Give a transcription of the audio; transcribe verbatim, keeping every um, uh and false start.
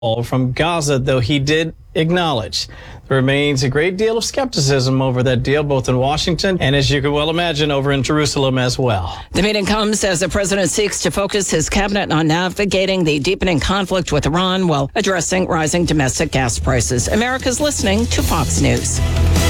from Gaza, though he did acknowledge there remains a great deal of skepticism over that deal, both in Washington and, as you can well imagine, over in Jerusalem as well. The meeting comes as the president seeks to focus his cabinet on navigating the deepening conflict with Iran while addressing rising domestic gas prices. America's listening to Fox News.